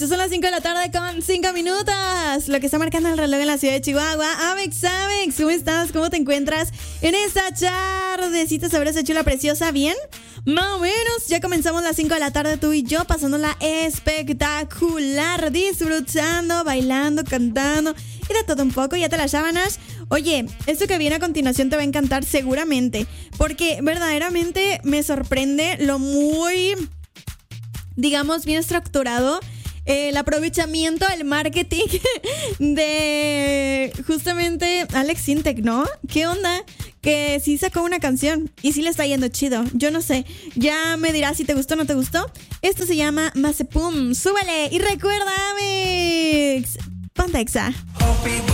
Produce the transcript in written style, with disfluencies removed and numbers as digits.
perfecto, son las 5 de la tarde con 5 minutos. Lo que está marcando el reloj en la ciudad de Chihuahua. Amex, ¿cómo estás? ¿Cómo te encuentras en esta tardecita sabrosa, chula, preciosa? ¿Bien? Más o menos, ya comenzamos las 5 de la tarde tú y yo, pasándola espectacular, disfrutando, bailando, cantando y de todo un poco. Ya te las sábanas. Oye, esto que viene a continuación te va a encantar seguramente, porque verdaderamente me sorprende lo muy, digamos, bien estructurado, el aprovechamiento del marketing de justamente Alex Sintek, ¿no? ¿Qué onda? Que sí sacó una canción y sí le está yendo chido. Yo no sé, ya me dirás si te gustó o no te gustó. Esto se llama Mazepum. Súbele y recuerda, Amex, ponte Exa.